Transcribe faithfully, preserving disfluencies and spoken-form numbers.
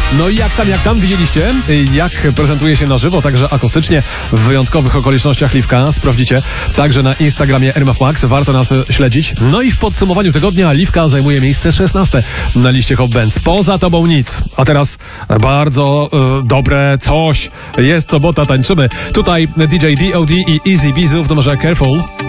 No i jak tam, jak tam? Widzieliście, jak prezentuje się na żywo, także akustycznie w wyjątkowych okolicznościach Liwka. Sprawdzicie także na Instagramie R M F Max. Warto nas śledzić. No i w podsumowaniu tygodnia Liwka zajmuje miejsce szesnaste na liście Hot Bands. Poza tobą nic. A teraz bardzo e, dobre coś. Jest sobota, tańczymy. Tutaj D J D O D i Easy Bizu w numerze Careful.